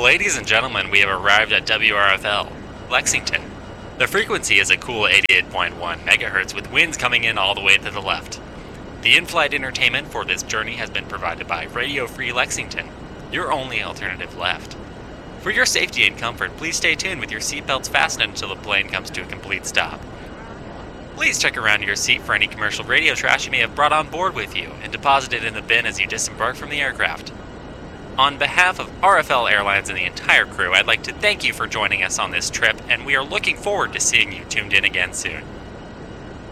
Ladies and gentlemen, we have arrived at WRFL, Lexington. The frequency is a cool 88.1 megahertz with winds coming in all the way to the left. The in-flight entertainment for this journey has been provided by Radio Free Lexington, your only alternative left. For your safety and comfort, please stay tuned with your seatbelts fastened until the plane comes to a complete stop. Please check around your seat for any commercial radio trash you may have brought on board with you and deposit it in the bin as you disembark from the aircraft. On behalf of RFL Airlines and the entire crew, I'd like to thank you for joining us on this trip, and we are looking forward to seeing you tuned in again soon.